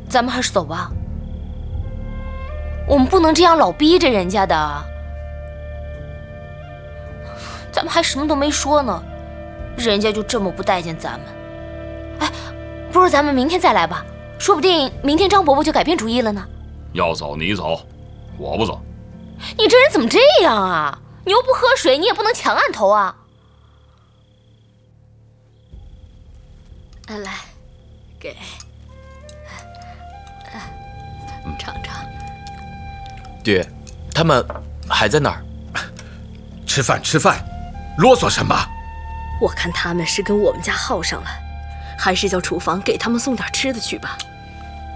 咱们还是走吧。我们不能这样老逼着人家的。咱们还什么都没说呢，人家就这么不待见咱们。哎，不如咱们明天再来吧，说不定明天张伯伯就改变主意了呢。 要走你走，我不走。 你这人怎么这样啊？你又不喝水，你也不能抢案头啊。 来，给，尝尝。 爹，他们还在那儿。 吃饭吃饭，啰嗦什么？ 我看他们是跟我们家耗上了，还是叫厨房给他们送点吃的去吧。